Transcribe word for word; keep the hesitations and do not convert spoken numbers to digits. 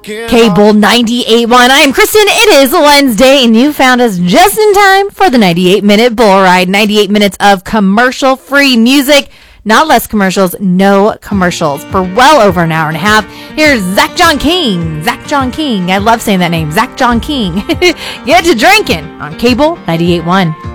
Cable ninety-eight point one. I am Kristen. It is Wednesday, and you found us just in time for the ninety-eight minute bull ride. ninety-eight minutes of commercial-free music. Not less commercials, no commercials. For well over an hour and a half, here's Zach John King. Zach John King. I love saying that name. Zach John King. Get to drinking on Cable ninety-eight point one.